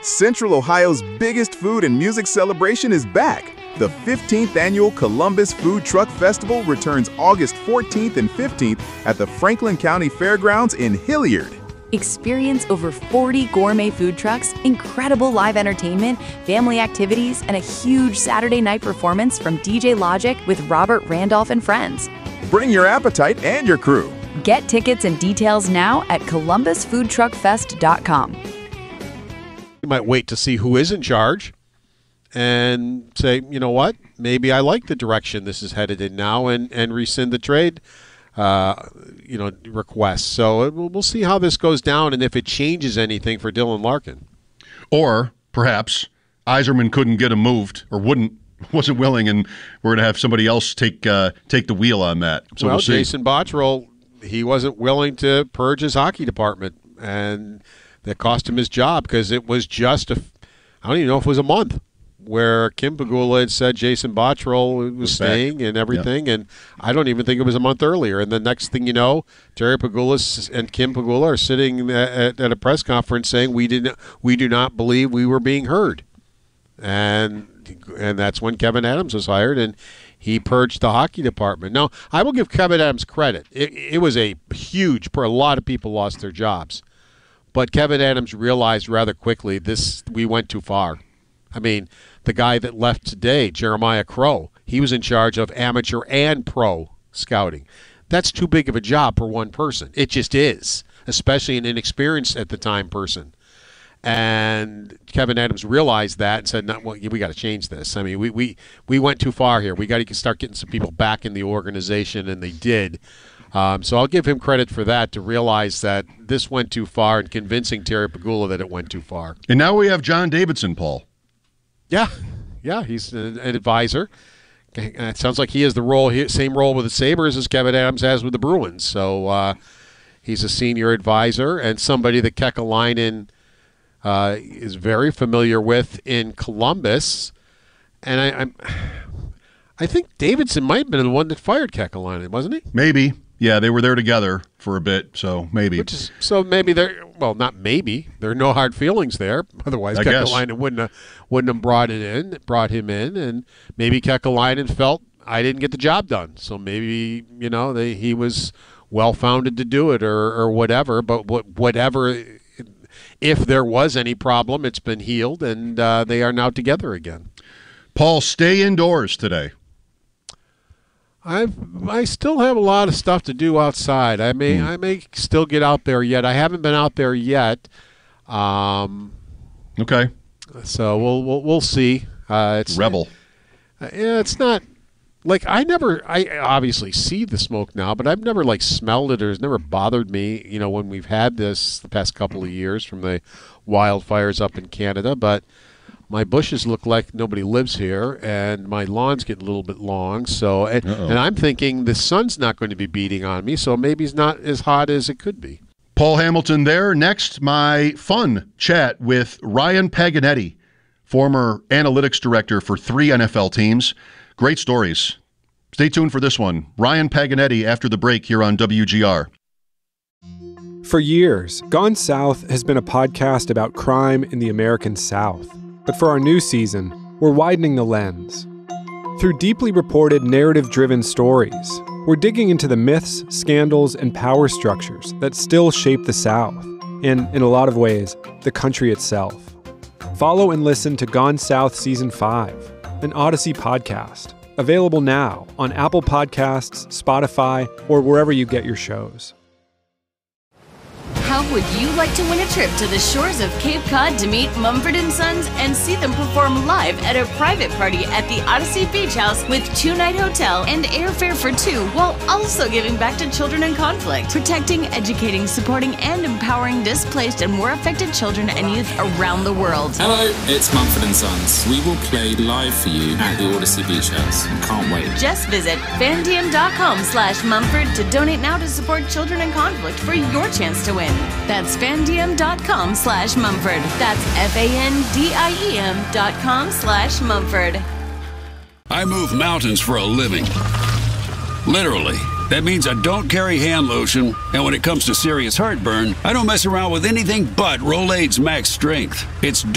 Central Ohio's biggest food and music celebration is back. The 15th annual Columbus Food Truck Festival returns August 14th and 15th at the Franklin County Fairgrounds in Hilliard. Experience over 40 gourmet food trucks, incredible live entertainment, family activities, and a huge Saturday night performance from DJ Logic with Robert Randolph and friends. Bring your appetite and your crew. Get tickets and details now at columbusfoodtruckfest.com. You might wait to see who is in charge and say, you know what, maybe I like the direction this is headed in now, and rescind the trade request. So we'll see how this goes down and if it changes anything for Dylan Larkin. Or perhaps Yzerman couldn't get him moved or wasn't willing, and we're going to have somebody else take the wheel on that. So we'll see. Jason Botterill, he wasn't willing to purge his hockey department, and that cost him his job because it was just I don't even know if it was a month where Kim Pegula had said Jason Botterill was staying and everything, and I don't even think it was a month earlier. And the next thing you know, Terry Pegula and Kim Pegula are sitting at a press conference saying we do not believe we were being heard, and that's when Kevin Adams was hired, and he purged the hockey department. Now, I will give Kevin Adams credit. It was a lot of people lost their jobs, but Kevin Adams realized rather quickly we went too far. I mean, the guy that left today, Jeremiah Crow, he was in charge of amateur and pro scouting. That's too big of a job for one person. It just is, especially an inexperienced at the time person. And Kevin Adams realized that and said, "No, well, we got to change this. I mean, we went too far here. We got to start getting some people back in the organization," and they did. So I'll give him credit for that, to realize that this went too far and convincing Terry Pegula that it went too far. And now we have John Davidson, Paul. Yeah, he's an advisor. It sounds like he has the same role with the Sabres as Kevin Adams has with the Bruins. So he's a senior advisor and somebody that Kekalainen is very familiar with in Columbus. And I think Davidson might have been the one that fired Kekalainen, wasn't he? Maybe. Yeah, they were there together for a bit, so maybe. So maybe not maybe. There are no hard feelings there. Otherwise, Kekalainen wouldn't have brought him in, and maybe Kekalainen felt I didn't get the job done. So maybe, he was well-founded to do it or whatever. But whatever, if there was any problem, it's been healed, and they are now together again. Paul, stay indoors today. I still have a lot of stuff to do outside. I may still get out there yet. I haven't been out there yet. Okay. So we'll see. It's Rebel. It's not like I obviously see the smoke now, but I've never smelled it, or it's never bothered me. When we've had this the past couple of years from the wildfires up in Canada, but my bushes look like nobody lives here, and my lawns get a little bit long. So, and I'm thinking the sun's not going to be beating on me, so maybe it's not as hot as it could be. Paul Hamilton there. Next, my fun chat with Ryan Paganetti, former analytics director for 3 NFL teams. Great stories. Stay tuned for this one. Ryan Paganetti after the break here on WGR. For years, Gone South has been a podcast about crime in the American South. But for our new season, we're widening the lens. Through deeply reported, narrative-driven stories, we're digging into the myths, scandals, and power structures that still shape the South, and, in a lot of ways, the country itself. Follow and listen to Gone South Season 5, an Odyssey podcast, available now on Apple Podcasts, Spotify, or wherever you get your shows. How would you like to win a trip to the shores of Cape Cod to meet Mumford & Sons and see them perform live at a private party at the Odyssey Beach House with 2-night hotel and airfare for 2, while also giving back to children in conflict, protecting, educating, supporting, and empowering displaced and war affected children and youth around the world? Hello, it's Mumford & Sons. We will play live for you at the Odyssey Beach House. Can't wait. Just visit fandiem.com/Mumford to donate now to support children in conflict for your chance to win. That's fandiem.com/Mumford. That's FANDIEM.com/Mumford. I move mountains for a living. Literally. That means I don't carry hand lotion, and when it comes to serious heartburn, I don't mess around with anything but Rolaids Max Strength. It's